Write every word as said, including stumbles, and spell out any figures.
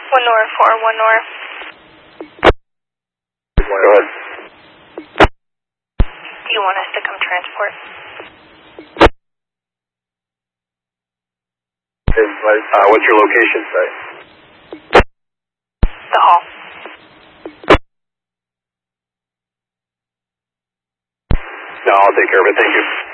One north, four, one north. Go ahead. Do you want us to come transport? Uh, what's your location site? The hall. No, I'll take care of it. Thank you.